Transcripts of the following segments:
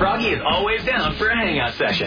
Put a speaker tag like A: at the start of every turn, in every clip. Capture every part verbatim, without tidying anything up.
A: Froggy is always down for a hangout session.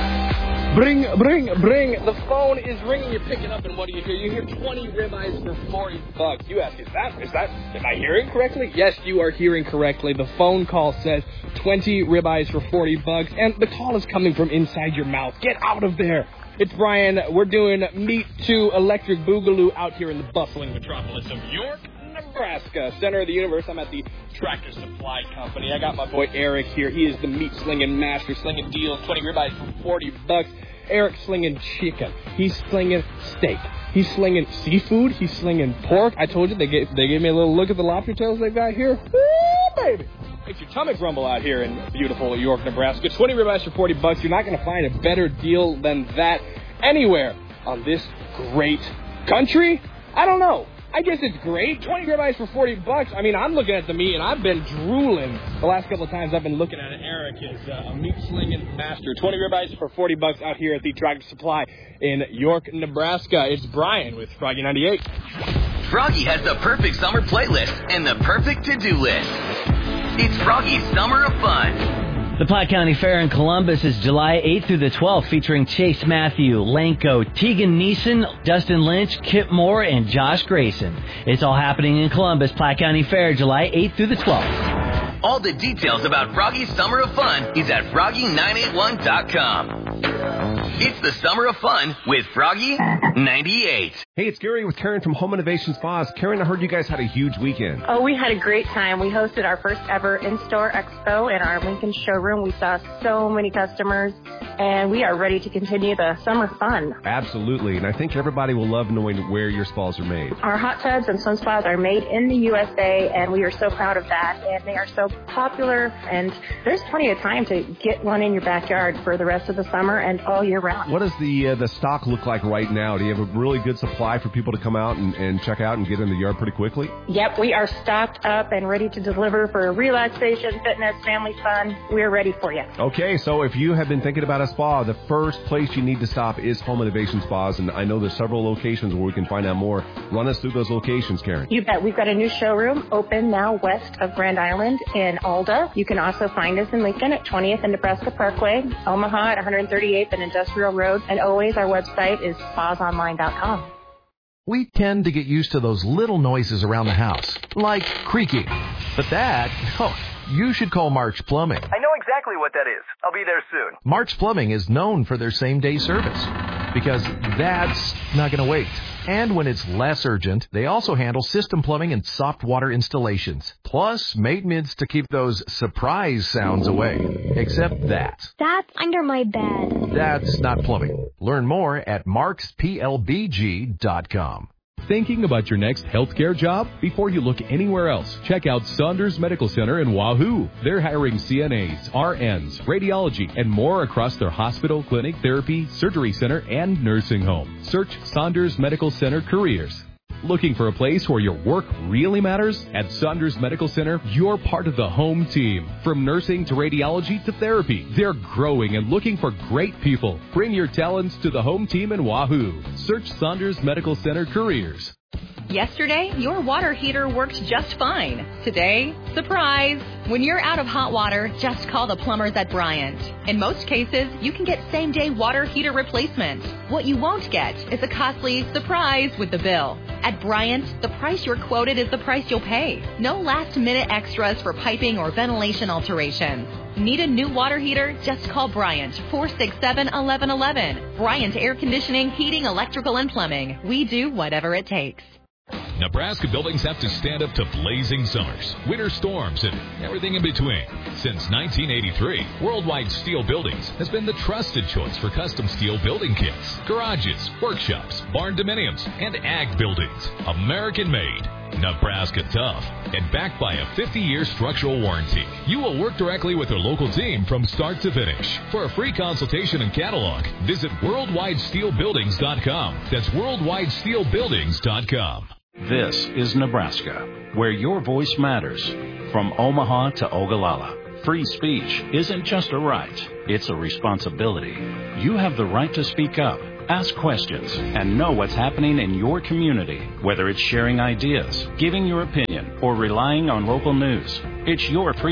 B: Bring, bring, bring. The phone is ringing. You pick it up, and what do you hear? You hear twenty ribeyes for forty bucks. You ask, is that, is that, am I hearing correctly? Yes, you are hearing correctly. The phone call says twenty ribeyes for forty bucks, and the call is coming from inside your mouth. Get out of there. It's Brian. We're doing Meet to Electric Boogaloo out here in the bustling metropolis of York, Nebraska, center of the universe. I'm at the Tractor Supply Company. I got my boy Eric here. He is the meat slinging master, slinging deals, twenty ribeyes for forty bucks. Eric slinging chicken. He's slinging steak. He's slinging seafood. He's slinging pork. I told you they gave they gave me a little look at the lobster tails they've got here. Woo, baby! Makes your tummy grumble out here in beautiful York, Nebraska. twenty ribeyes for forty bucks. You're not going to find a better deal than that anywhere on this great country. I don't know. I guess it's great. twenty ribeyes for forty bucks. I mean, I'm looking at the meat, and I've been drooling the last couple of times I've been looking at it. Eric is uh, a meat-slinging master. twenty ribeyes for forty bucks out here at the Tractor Supply in York, Nebraska. It's Brian with Froggy ninety-eight.
A: Froggy has the perfect summer playlist and the perfect to-do list. It's Froggy's Summer of Fun.
C: The Platte County Fair in Columbus is July eighth through the twelfth, featuring Chase Matthew, Lanko, Tegan Neeson, Dustin Lynch, Kip Moore, and Josh Grayson. It's all happening in Columbus. Platte County Fair, July eighth through the twelfth.
A: All the details about Froggy's Summer of Fun is at froggy nine eight one dot com. It's the Summer of Fun with Froggy ninety-eight.
D: Hey, it's Gary with Karen from Home Innovation Spas. Karen, I heard you guys had a huge weekend.
E: Oh, we had a great time. We hosted our first ever in-store expo in our Lincoln showroom. We saw so many customers, and we are ready to continue the summer fun.
D: Absolutely, and I think everybody will love knowing where your spas are made.
E: Our hot tubs and sun spas are made in the U S A, and we are so proud of that, and they are so popular, and there's plenty of time to get one in your backyard for the rest of the summer and all year round.
D: What does the uh, the stock look like right now? Do you have a really good supply for people to come out and, and check out and get in the yard pretty quickly?
E: Yep, we are stocked up and ready to deliver for relaxation, fitness, family fun. We are ready for you.
D: Okay, so if you have been thinking about a spa, the first place you need to stop is Home Innovation Spas, and I know there's several locations where we can find out more. Run us through those locations, Karen.
E: You bet. We've got a new showroom open now west of Grand Island in Alda. You can also find us in Lincoln at twentieth and Nebraska Parkway, Omaha at one thirty-eighth and Industrial Road, and always our website is spas online dot com.
F: We tend to get used to those little noises around the house, like creaking. But that, oh, you should call March Plumbing.
G: I know exactly what that is. I'll be there soon.
F: March Plumbing is known for their same-day service, because that's not going to wait. And when it's less urgent, they also handle system plumbing and soft water installations, plus maintenance to keep those surprise sounds away. Except that.
H: That's under my bed.
F: That's not plumbing. Learn more at marks p l b g dot com.
I: Thinking about your next healthcare job? Before you look anywhere else, check out Saunders Medical Center in Wahoo. They're hiring C N As, R Ns, radiology, and more across their hospital, clinic, therapy, surgery center, and nursing home. Search Saunders Medical Center Careers. Looking for a place where your work really matters? At Saunders Medical Center, you're part of the home team. From nursing to radiology to therapy, they're growing and looking for great people. Bring your talents to the home team in Wahoo. Search Saunders Medical Center Careers.
J: Yesterday, your water heater worked just fine. Today, surprise! When you're out of hot water, just call the plumbers at Bryant. In most cases, you can get same-day water heater replacement. What you won't get is a costly surprise with the bill. At Bryant, the price you're quoted is the price you'll pay. No last-minute extras for piping or ventilation alterations. Need a new water heater? Just call Bryant, four six seven, one one one one. Bryant Air Conditioning, Heating, Electrical, and Plumbing. We do whatever it takes.
K: Nebraska buildings have to stand up to blazing summers, winter storms, and everything in between. Since nineteen eighty-three, Worldwide Steel Buildings has been the trusted choice for custom steel building kits, garages, workshops, barn dominiums, and ag buildings. American-made, Nebraska tough, and backed by a fifty-year structural warranty. You will work directly with their local team from start to finish. For a free consultation and catalog, visit worldwide steel buildings dot com. That's worldwide steel buildings dot com.
L: This is Nebraska, where your voice matters. From Omaha to Ogallala, free speech isn't just a right, it's a responsibility. You have the right to speak up, ask questions, and know what's happening in your community, whether it's sharing ideas, giving your opinion, or relying on local news. It's your freedom.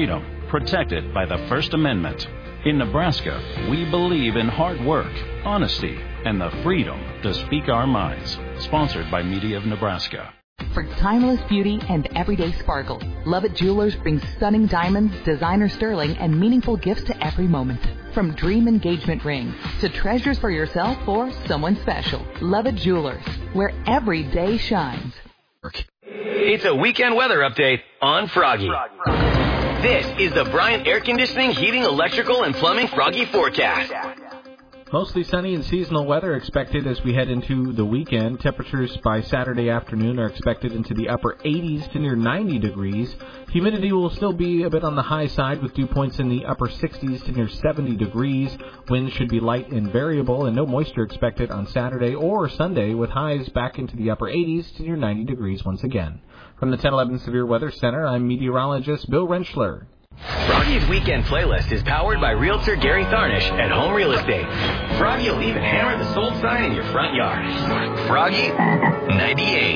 L: protected by the First Amendment. In Nebraska, we believe in hard work, honesty, and the freedom to speak our minds. Sponsored by Media of Nebraska.
M: For timeless beauty and everyday sparkle, Lovett Jewelers brings stunning diamonds, designer sterling, and meaningful gifts to every moment. From dream engagement rings to treasures for yourself or someone special. Lovett Jewelers, where every day shines.
A: It's a weekend weather update on Froggy. This is the Bryant Air Conditioning, Heating, Electrical, and Plumbing Froggy forecast.
N: Mostly sunny and seasonal weather expected as we head into the weekend. Temperatures by Saturday afternoon are expected into the upper eighties to near ninety degrees. Humidity will still be a bit on the high side with dew points in the upper sixties to near seventy degrees. Winds should be light and variable, and no moisture expected on Saturday or Sunday with highs back into the upper eighties to near ninety degrees once again. From the ten eleven Severe Weather Center, I'm meteorologist Bill Rentschler.
A: Froggy's weekend playlist is powered by Realtor Gary Tharnish at Home Real Estate. Froggy will even hammer the sold sign in your front yard. Froggy ninety-eight.